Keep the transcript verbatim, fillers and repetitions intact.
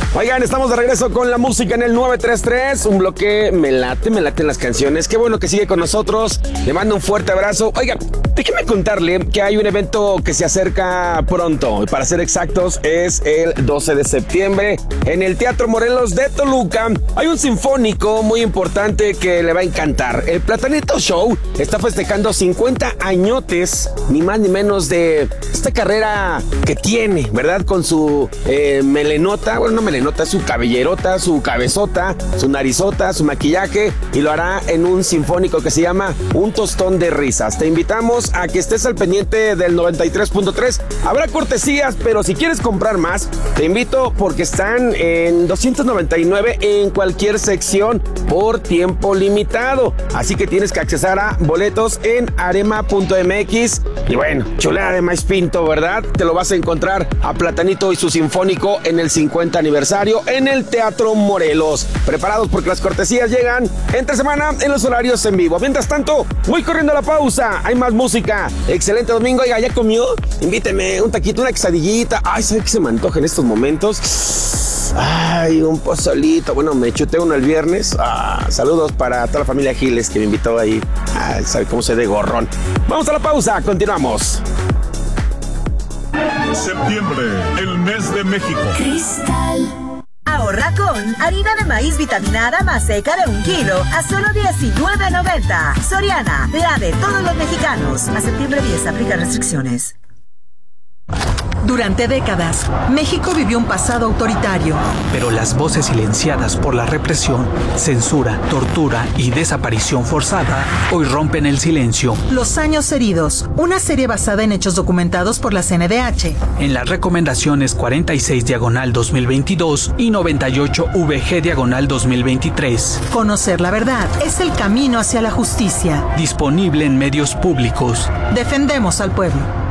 Oigan, estamos de regreso con la música en el nueve tres tres. Un bloque me late, me laten las canciones. Qué bueno que sigue con nosotros. Le mando un fuerte abrazo. Oigan, déjeme contarle que hay un evento que se acerca pronto. Para ser exactos, es el doce de septiembre en el Teatro Morelos de Toluca. Hay un sinfónico muy importante que le va a encantar. El Platanito Show está festejando cincuenta añotes, ni más ni menos, de esta carrera que tiene, ¿verdad? Con su eh, melenota, bueno, no melenota, su cabellerota, su cabezota, su narizota, su maquillaje, y lo hará en un sinfónico que se llama Un Tostón de Risas. Te invitamos a que estés al pendiente del noventa y tres punto tres. Habrá cortesías, pero si quieres comprar más, te invito porque están en doscientos noventa y nueve en cualquier sección por tiempo limitado. Así que tienes que accesar a boletos en arema punto m x. Y bueno, chulada de maíz pinto, ¿verdad? Te lo vas a encontrar a Platanito y su sinfónico en el cincuenta aniversario en el Teatro Morelos. Preparados porque las cortesías llegan entre semana en los horarios en vivo. Mientras tanto, voy corriendo a la pausa. Hay más música. Excelente domingo. Oiga, ¿ya comió? Invíteme un taquito, una quesadillita. Ay, ¿sabe qué se me antoja en estos momentos? Ay, un pozolito. Bueno, me chuté uno el viernes. Ah, saludos para toda la familia Giles que me invitó ahí. Ay, ¿sabe cómo se de gorrón? Vamos a la pausa. Continuamos. Septiembre, el mes de México. Cristal. Ahorra con harina de maíz vitaminada más seca de un kilo a solo diecinueve noventa. Soriana, la de todos los mexicanos. A septiembre diez, aplica restricciones. Durante décadas, México vivió un pasado autoritario. Pero las voces silenciadas por la represión, censura, tortura y desaparición forzada hoy rompen el silencio. Los años heridos, una serie basada en hechos documentados por la C N D H. En las recomendaciones cuarenta y seis diagonal dos mil veintidós y noventa y ocho V G diagonal dos mil veintitrés. Conocer la verdad es el camino hacia la justicia. Disponible en medios públicos. Defendemos al pueblo.